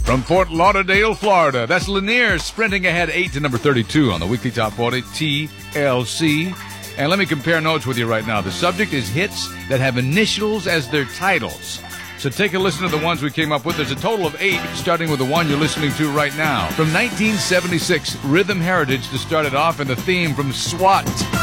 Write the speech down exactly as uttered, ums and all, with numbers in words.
From Fort Lauderdale, Florida, that's Lanier sprinting ahead eight to number thirty-two on the weekly Top forty, T L C. And let me compare notes with you right now. The subject is hits that have initials as their titles. So take a listen to the ones we came up with. There's a total of eight, starting with the one you're listening to right now. From nineteen seventy-six, Rhythm Heritage to start it off, and the theme from SWAT.